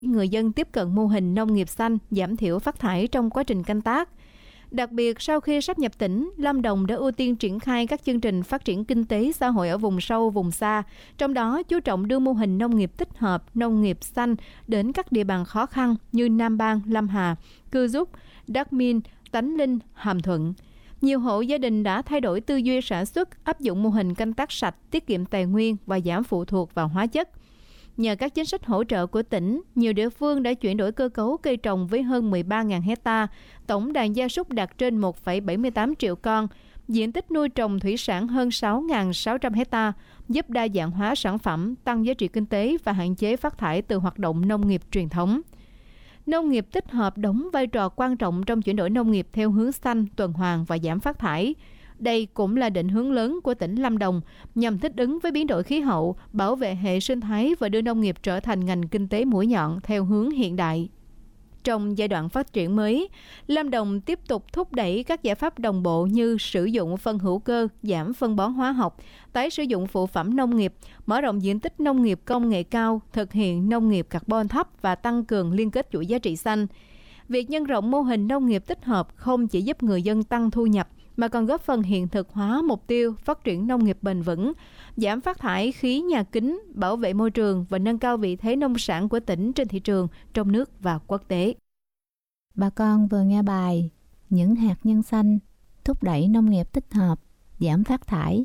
người dân tiếp cận mô hình nông nghiệp xanh, giảm thiểu phát thải trong quá trình canh tác. Đặc biệt, sau khi sáp nhập tỉnh, Lâm Đồng đã ưu tiên triển khai các chương trình phát triển kinh tế xã hội ở vùng sâu, vùng xa, trong đó chú trọng đưa mô hình nông nghiệp tích hợp, nông nghiệp xanh đến các địa bàn khó khăn như Nam Ban, Lâm Hà, Cư Rút, Đắc Min, Tánh Linh, Hàm Thuận. Nhiều hộ gia đình đã thay đổi tư duy sản xuất, áp dụng mô hình canh tác sạch, tiết kiệm tài nguyên và giảm phụ thuộc vào hóa chất. Nhờ các chính sách hỗ trợ của tỉnh, nhiều địa phương đã chuyển đổi cơ cấu cây trồng với hơn 13.000 hecta, tổng đàn gia súc đạt trên 1,78 triệu con, diện tích nuôi trồng thủy sản hơn 6.600 hecta, giúp đa dạng hóa sản phẩm, tăng giá trị kinh tế và hạn chế phát thải từ hoạt động nông nghiệp truyền thống. Nông nghiệp tích hợp đóng vai trò quan trọng trong chuyển đổi nông nghiệp theo hướng xanh, tuần hoàn và giảm phát thải. Đây cũng là định hướng lớn của tỉnh Lâm Đồng nhằm thích ứng với biến đổi khí hậu, bảo vệ hệ sinh thái và đưa nông nghiệp trở thành ngành kinh tế mũi nhọn theo hướng hiện đại. Trong giai đoạn phát triển mới, Lâm Đồng tiếp tục thúc đẩy các giải pháp đồng bộ như sử dụng phân hữu cơ, giảm phân bón hóa học, tái sử dụng phụ phẩm nông nghiệp, mở rộng diện tích nông nghiệp công nghệ cao, thực hiện nông nghiệp carbon thấp và tăng cường liên kết chuỗi giá trị xanh. Việc nhân rộng mô hình nông nghiệp tích hợp không chỉ giúp người dân tăng thu nhập, mà còn góp phần hiện thực hóa mục tiêu phát triển nông nghiệp bền vững, giảm phát thải khí nhà kính, bảo vệ môi trường và nâng cao vị thế nông sản của tỉnh trên thị trường trong nước và quốc tế. Bà con vừa nghe bài Những hạt nhân xanh thúc đẩy nông nghiệp tích hợp, giảm phát thải.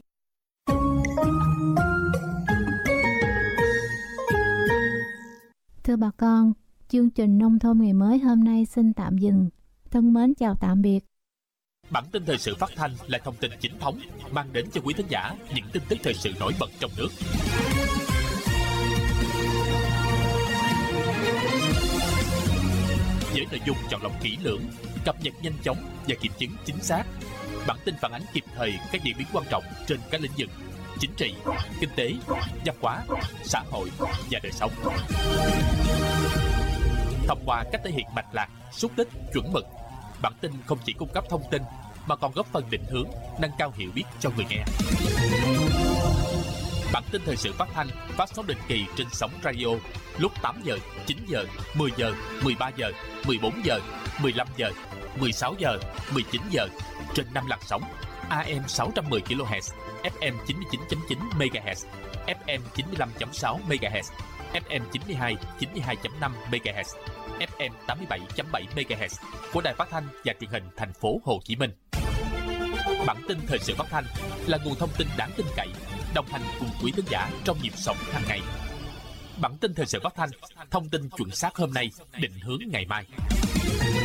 Thưa bà con, chương trình Nông thôn ngày mới hôm nay xin tạm dừng. Thân mến chào tạm biệt. Bản tin thời sự phát thanh là thông tin chính thống, mang đến cho quý thính giả những tin tức thời sự nổi bật trong nước. Với nội dung chọn lọc kỹ lưỡng, cập nhật nhanh chóng và kiểm chứng chính xác. Bản tin phản ánh kịp thời các diễn biến quan trọng trên các lĩnh vực chính trị, kinh tế, văn hóa, xã hội và đời sống. Thông qua cách thể hiện mạch lạc, xúc tích, chuẩn mực, bản tin không chỉ cung cấp thông tin mà còn góp phần định hướng, nâng cao hiểu biết cho người nghe. Bản tin thời sự phát thanh phát sóng định kỳ trên sóng radio lúc 8 giờ, 9 giờ, 10 giờ, 13 giờ, 14 giờ, 15 giờ, 16 giờ, 19 giờ trên 5 làn sóng AM 610 kHz, FM 99.9 MHz, FM 95.6 MHz, FM 92, 92.5 MHz, FM 87.7 MHz của Đài Phát thanh và Truyền hình Thành phố Hồ Chí Minh. Bản tin thời sự phát thanh là nguồn thông tin đáng tin cậy, đồng hành cùng quý khán giả trong nhịp sống hàng ngày. Bản tin thời sự phát thanh, thông tin chuẩn xác hôm nay, định hướng ngày mai.